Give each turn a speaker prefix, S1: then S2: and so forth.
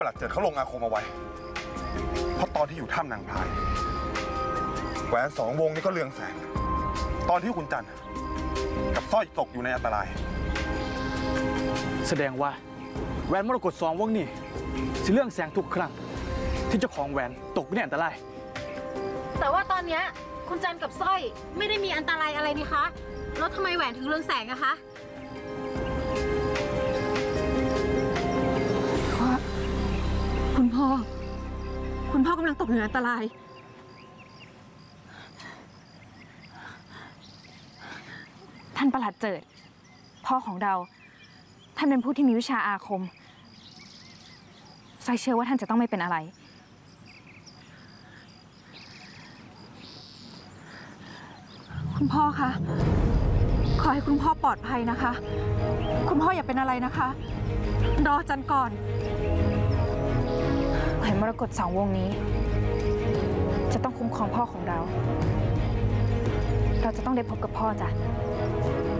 S1: ประหลัดเจิดเขาลงอาคมเอาไว้เพราะตอนที่อยู่ถ้ำนางพรายแหวน2 วงนี้ก็เรืองแสงตอนที่คุณจันทร์กับสร้อยตกอยู่ในอันตราย
S2: แสดงว่าแหวนมรกต2 วงนี่สิเรื่องแสงทุกครั้งที่เจ้าของแหวนตกอยู่ในอันตราย
S3: แต่ว่าตอนนี้คุณจันกับสร้อยไม่ได้มีอันตรายอะไรนี่คะแล้วทำไมแหวนถึงเรืองแสงอะคะคุณพ่อกำลังตกอยู่ในอันตราย
S4: ท่านประหลัดเจิดพ่อของเราท่านเป็นผู้ที่มีวิชาอาคมสร้อยเชื่อว่าท่านจะต้องไม่เป็นอะไร
S3: คุณพ่อคะขอให้คุณพ่อปลอดภัยนะคะคุณพ่ออย่าเป็นอะไรนะคะรอจันก่อน
S4: แหวนมรกต2 วงนี้จะต้องคุ้มครองพ่อของเราจะต้องได้พบกับพ่อจ้ะ